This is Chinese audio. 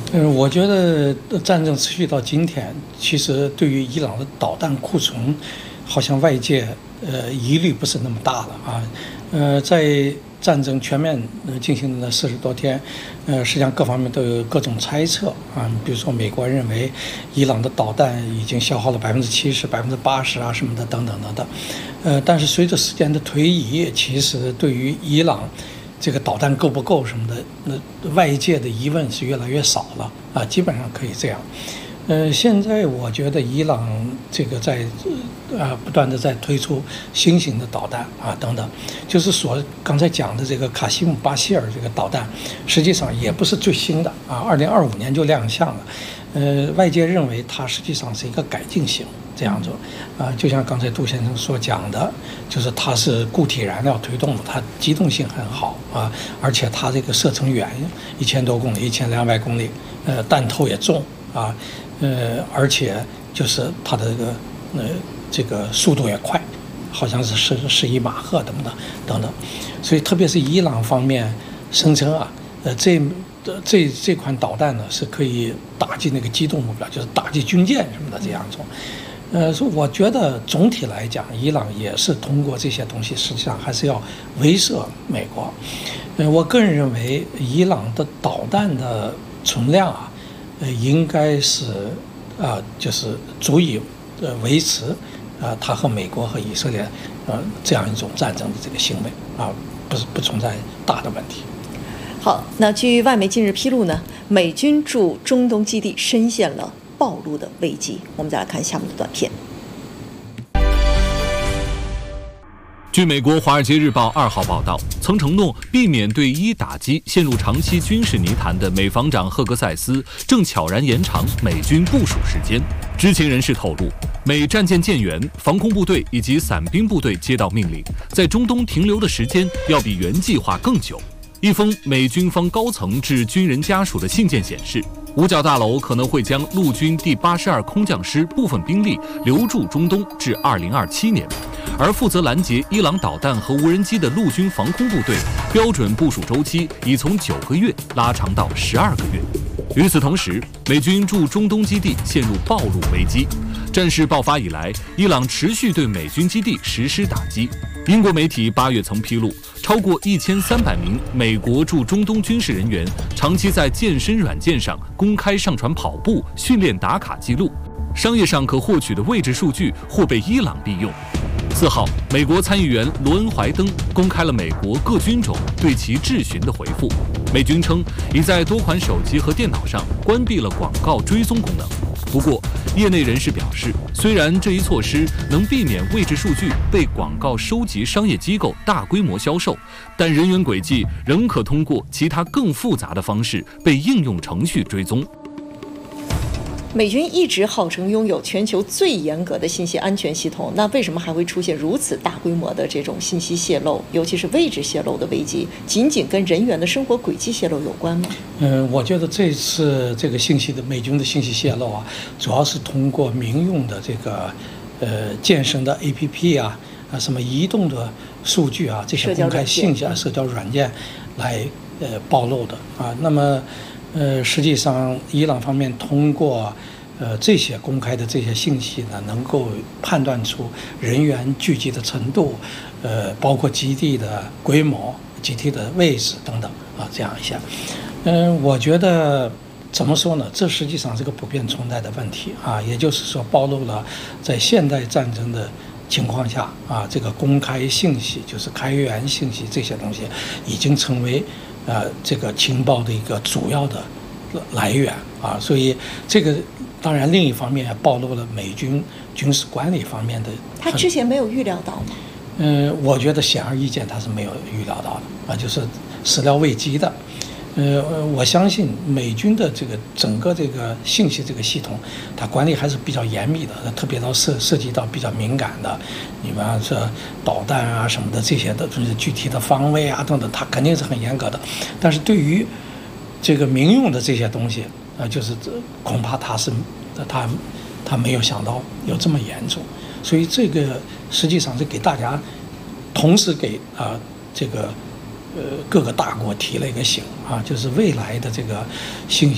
我觉得战争持续到今天，其实对于伊朗的导弹库存，好像外界疑虑不是那么大了啊。在战争全面进行了40多天，实际上各方面都有各种猜测啊。比如说，美国认为伊朗的导弹已经消耗了70%、80%啊什么的等等等等。但是随着时间的推移，其实对于伊朗这个导弹够不够什么的，外界的疑问是越来越少了啊，基本上可以这样。现在我觉得伊朗这个在不断的在推出新型的导弹啊等等，就是说刚才讲的这个卡西姆巴希尔这个导弹，实际上也不是最新的啊，2025年就亮相了。外界认为它实际上是一个改进型。这样做就像刚才杜先生所讲的，就是它是固体燃料推动的，它机动性很好啊，而且它这个射程远1000多公里、1200公里，弹头也重啊，而且就是它的这个速度也快，好像是11马赫等等，所以特别是伊朗方面声称啊，这款导弹呢是可以打击那个机动目标，就是打击军舰什么的这样做。所以我觉得总体来讲，伊朗也是通过这些东西，实际上还是要威慑美国。我个人认为，伊朗的导弹的存量应该是就是足以维持它和美国和以色列这样一种战争的这个行为不存在大的问题。 好，那据外媒近日披露呢，美军驻中东基地深陷了暴露的危机。我们再来看下面的短片。 据美国《华尔街日报》2号报道，曾承诺避免对伊打击陷入长期军事泥潭的美防长赫格塞斯，正悄然延长美军部署时间。知情人士透露，美战舰舰员、防空部队以及伞兵部队接到命令，在中东停留的时间要比原计划更久。一封美军方高层致军人家属的信件显示，五角大楼可能会将陆军第82空降师部分兵力留驻中东至2027年，而负责拦截伊朗导弹和无人机的陆军防空部队标准部署周期已从9个月拉长到12个月。与此同时，美军驻中东基地陷入暴露危机。战事爆发以来，伊朗持续对美军基地实施打击。英国媒体8月曾披露，超过1300名美国驻中东军事人员长期在健身软件上公开上传跑步、训练打卡记录，商业上可获取的位置数据或被伊朗利用。4号，美国参议员罗恩·怀登公开了美国各军种对其质询的回复。美军称已在多款手机和电脑上关闭了广告追踪功能。不过，业内人士表示，虽然这一措施能避免位置数据被广告收集商业机构大规模销售，但人员轨迹仍可通过其他更复杂的方式被应用程序追踪。 美军一直号称拥有全球最严格的信息安全系统，那为什么还会出现如此大规模的这种信息泄露，尤其是位置泄露的危机？仅仅跟人员的生活轨迹泄露有关吗？ 我觉得这次这个美军的信息泄露主要是通过民用的这个健身的 APP 什么移动的数据这些公开信息社交软件来暴露的那么实际上伊朗方面通过这些公开的这些信息呢，能够判断出人员聚集的程度，包括基地的规模、基地的位置等等这样一些。我觉得怎么说呢？这实际上是个普遍存在的问题也就是说暴露了在现代战争的情况下这个公开信息，就是开源信息这些东西，已经成为这个情报的一个主要的来源所以这个当然另一方面也暴露了美军军事管理方面的。 他之前没有预料到吗？ 我觉得显而易见他是没有预料到的就是始料未及的。我相信美军的这个整个这个信息这个系统，它管理还是比较严密的，特别到涉及到比较敏感的，你比方说导弹什么的这些的具体的方位等等，它肯定是很严格的。但是对于这个民用的这些东西就是恐怕他没有想到有这么严重，所以这个实际上是给大家同时给这个各个大国提了一个醒就是未来的这个信息